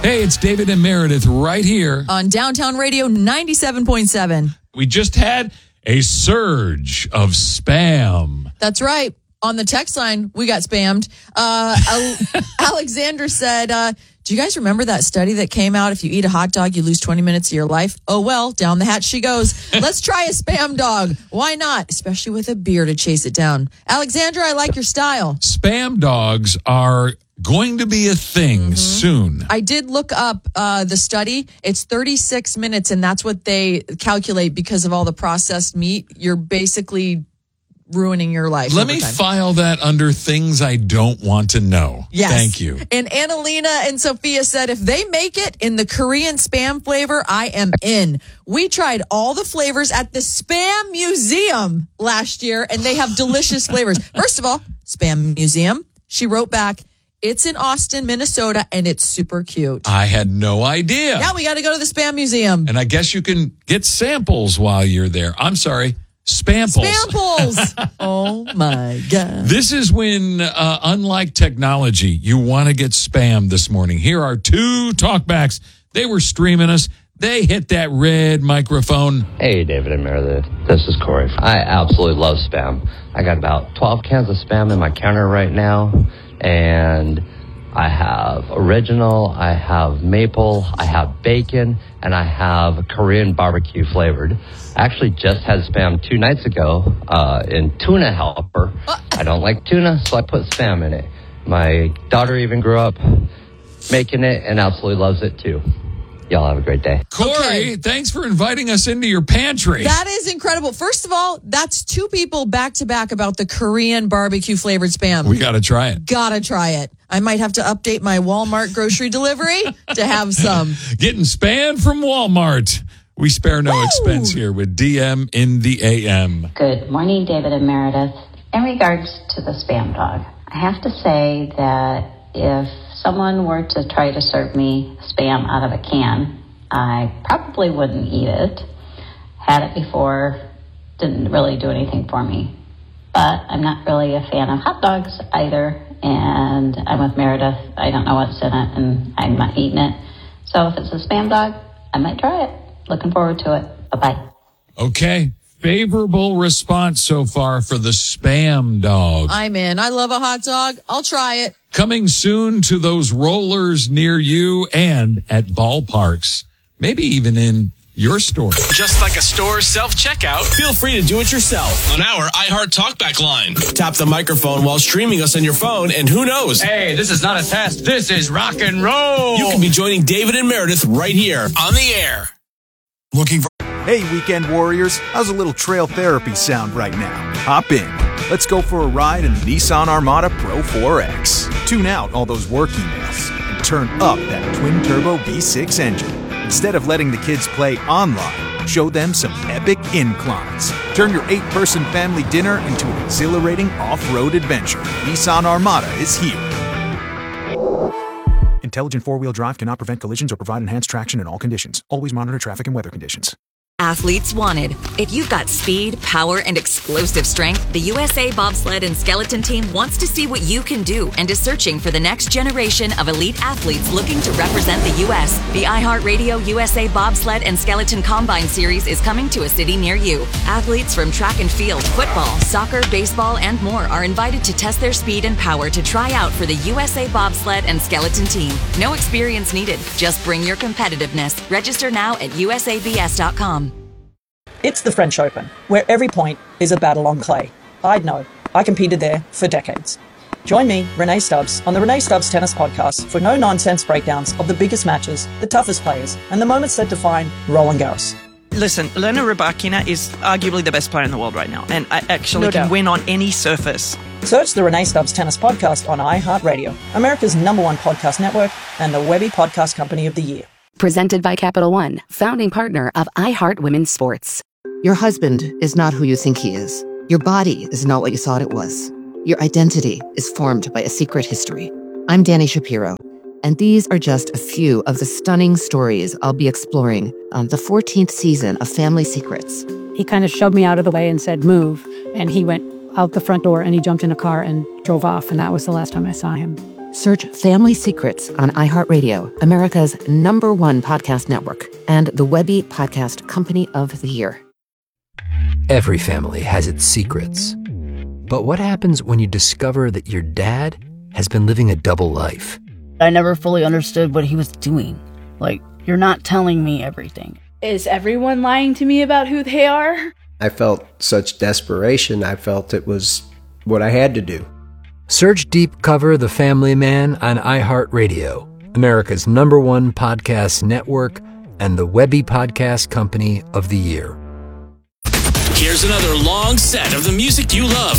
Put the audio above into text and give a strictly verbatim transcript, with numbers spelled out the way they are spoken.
Hey, it's David and Meredith right here on Downtown Radio ninety-seven point seven. We just had a surge of spam. That's right. On the text line, we got spammed. Uh, Al- Alexander said, uh, do you guys remember that study that came out? If you eat a hot dog, you lose twenty minutes of your life. Oh, well, down the hatch she goes. Let's try a spam dog. Why not? Especially with a beer to chase it down. Alexander, I like your style. Spam dogs are going to be a thing mm-hmm. soon. I did look up uh, the study. It's thirty-six minutes, and that's what they calculate because of all the processed meat. You're basically ruining your life. Let me time. file that under things I don't want to know. Yes. Thank you. And Annalena and Sophia said, if they make it in the Korean spam flavor, I am in. We tried all the flavors at the Spam Museum last year, and they have delicious flavors. First of all, Spam Museum, she wrote back, it's in Austin, Minnesota, and it's super cute. I had no idea. Yeah, we got to go to the Spam Museum. And I guess you can get samples while you're there. I'm sorry. Spamples. Spamples. Oh, my God. This is when, uh, unlike technology, you want to get spammed this morning. Here are two talkbacks. They were streaming us. They hit that red microphone. Hey, David and Meredith. This is Corey. I absolutely love spam. I got about twelve cans of spam in my counter right now. And I have original, I have maple, I have bacon, and I have Korean barbecue flavored. I actually just had spam two nights ago uh, in tuna helper. I don't like tuna, so I put spam in it. My daughter even grew up making it and absolutely loves it too. Y'all have a great day. Corey, okay. Thanks for inviting us into your pantry. That is incredible. First of all, that's two people back to back about the Korean barbecue flavored spam. We got to try it. Got to try it. I might have to update my Walmart grocery delivery to have some. Getting spam from Walmart. We spare no Woo! expense here with D M in the A M. Good morning, David and Meredith. In regards to the spam dog, I have to say that if someone were to try to serve me spam out of a can, I probably wouldn't eat it. Had it before, didn't really do anything for me. But I'm not really a fan of hot dogs either, and I'm with Meredith. I don't know what's in it, and I'm not eating it. So if it's a spam dog, I might try it. Looking forward to it. Bye-bye. Okay. Favorable response so far for the spam dog. I'm in. I love a hot dog. I'll try it. Coming soon to those rollers near you and at ballparks. Maybe even in your store. Just like a store self-checkout, feel free to do it yourself on our iHeart Talkback line. Tap the microphone while streaming us on your phone, and who knows? Hey, this is not a test. This is rock and roll. You can be joining David and Meredith right here on the air. Looking for... Hey, weekend warriors, how's a little trail therapy sound right now? Hop in. Let's go for a ride in the Nissan Armada Pro four X. Tune out all those work emails and turn up that twin-turbo V six engine. Instead of letting the kids play online, show them some epic inclines. Turn your eight-person family dinner into an exhilarating off-road adventure. Nissan Armada is here. Intelligent four-wheel drive cannot prevent collisions or provide enhanced traction in all conditions. Always monitor traffic and weather conditions. Athletes wanted. If you've got speed, power, and explosive strength, the U S A Bobsled and Skeleton Team wants to see what you can do and is searching for the next generation of elite athletes looking to represent the U S. The iHeartRadio U S A Bobsled and Skeleton Combine Series is coming to a city near you. Athletes from track and field, football, soccer, baseball, and more are invited to test their speed and power to try out for the U S A Bobsled and Skeleton Team. No experience needed. Just bring your competitiveness. Register now at U S A B S dot com. It's the French Open, where every point is a battle on clay. I'd know. I competed there for decades. Join me, Renee Stubbs, on the Renee Stubbs Tennis Podcast for no-nonsense breakdowns of the biggest matches, the toughest players, and the moments that define Roland Garros. Listen, Elena Rybakina is arguably the best player in the world right now, and I actually No can doubt. win on any surface. Search the Renee Stubbs Tennis Podcast on iHeartRadio, America's number one podcast network and the Webby Podcast Company of the Year. Presented by Capital One, founding partner of iHeart Women's Sports. Your husband is not who you think he is. Your body is not what you thought it was. Your identity is formed by a secret history. I'm Danny Shapiro, and these are just a few of the stunning stories I'll be exploring on the fourteenth season of Family Secrets. He kind of shoved me out of the way and said, move. And he went out the front door and he jumped in a car and drove off. And that was the last time I saw him. Search Family Secrets on iHeartRadio, America's number one podcast network, and the Webby Podcast Company of the Year. Every family has its secrets. But what happens when you discover that your dad has been living a double life? I never fully understood what he was doing. Like, you're not telling me everything. Is everyone lying to me about who they are? I felt such desperation. I felt it was what I had to do. Search Deep Cover The Family Man on iHeartRadio, America's number one podcast network, and the Webby Podcast Company of the Year. Here's another long set of the music you love